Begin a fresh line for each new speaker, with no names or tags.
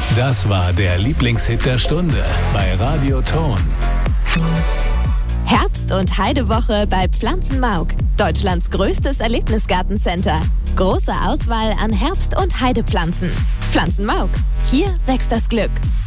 Das war der Lieblingshit der Stunde bei Radio Ton.
Herbst- und Heidewoche bei Pflanzenmauk, Deutschlands größtes Erlebnisgartencenter. Große Auswahl an Herbst- und Heidepflanzen. Pflanzenmauk, hier wächst das Glück.